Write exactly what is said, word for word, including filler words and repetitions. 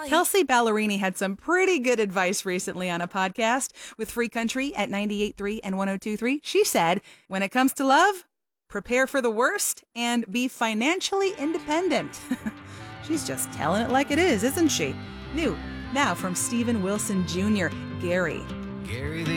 Kelsey Ballerini had some pretty good advice recently on a podcast with Free Country at ninety-eight point three and one oh two point three. She said, when it comes to love, prepare for the worst and be financially independent. She's just telling it like it is, isn't she? New, now from Steven Wilson Junior, Gary. Gary